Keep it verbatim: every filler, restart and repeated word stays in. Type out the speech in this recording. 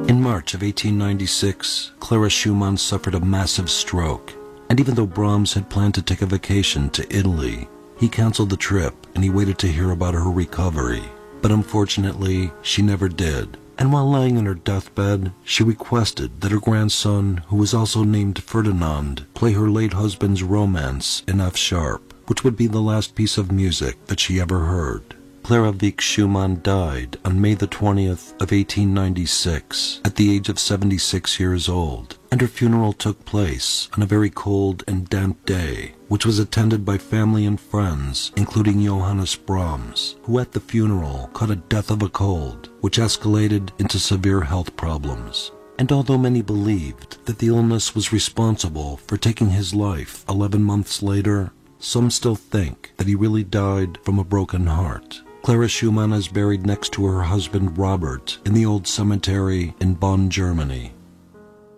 In March of eighteen ninety-six, Clara Schumann suffered a massive stroke, and even though Brahms had planned to take a vacation to Italy, he canceled the trip and he waited to hear about her recovery. But unfortunately, she never did. And while lying in her deathbed, she requested that her grandson, who was also named Ferdinand, play her late husband's Romance in F sharp, which would be the last piece of music that she ever heard. Clara Wieck Schumann died on May the twentieth of eighteen ninety-six at the age of seventy-six years old, and her funeral took place on a very cold and damp day, which was attended by family and friends, including Johannes Brahms, who at the funeral caught a death of a cold, which escalated into severe health problems. And although many believed that the illness was responsible for taking his life eleven months later, some still think that he really died from a broken heart. Clara Schumann is buried next to her husband Robert in the old cemetery in Bonn, Germany.